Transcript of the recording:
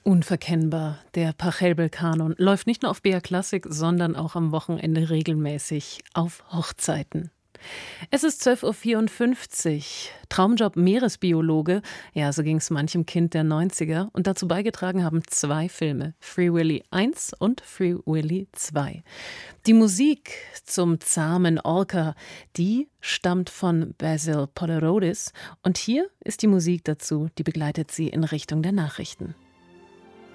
Unverkennbar. Der Pachelbel-Kanon läuft nicht nur auf BR Klassik, sondern auch am Wochenende regelmäßig auf Hochzeiten. Es ist 12:54 Uhr. Traumjob Meeresbiologe. Ja, so ging es manchem Kind der 90er. Und dazu beigetragen haben 2 Filme. Free Willy 1 und Free Willy 2. Die Musik zum zahmen Orca, die stammt von Basil Polerodis. Und hier ist die Musik dazu, die begleitet sie in Richtung der Nachrichten.